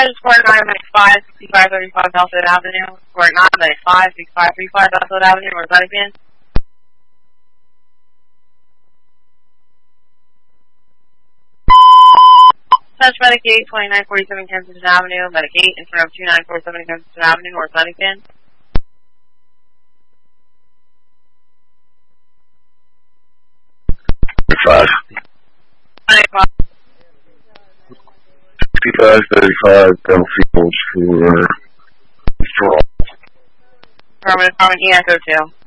is 49-5, 6535 Belfield Avenue. 49-5, 6535 Belfield Avenue. Where's that again? Touch Medicaid, 2947 Kensington Avenue. Medicaid in front of 2947 Kensington Avenue. Where's that again? Five. 6535 Belfield for Department, Echo 2.